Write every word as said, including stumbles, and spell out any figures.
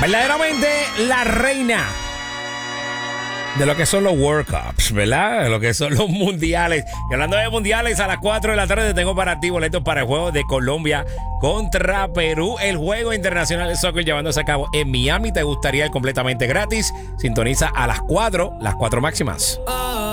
Verdaderamente la reina de lo que son los World Cups, ¿verdad? De lo que son los mundiales. Y hablando de mundiales, a las cuatro de la tarde tengo para ti boletos para el juego de Colombia contra Perú. El juego internacional de soccer llevándose a cabo en Miami. ¿Te gustaría ir completamente gratis? Sintoniza a las cuatro, las cuatro máximas.